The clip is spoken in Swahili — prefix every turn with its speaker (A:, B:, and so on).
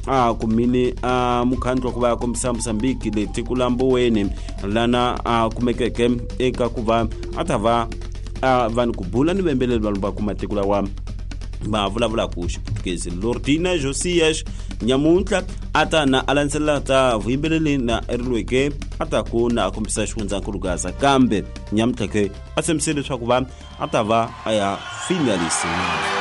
A: kumini mukhandlo kuva kombisa Mozambique leti kulamboweni lana kumekeke eka kuva atava vanhu kubula ni vembeleli vanhu va kumatiko lawa va vulavula ku Xiputukezi. Lordina Josias nyamuntlha ata na alandzelela ta vuyimbeleri na erilweke ata ku na kombisa xifundzankulu Gaza kambe nyamuntlha ke a tshembise leswaku va atava aya finalist.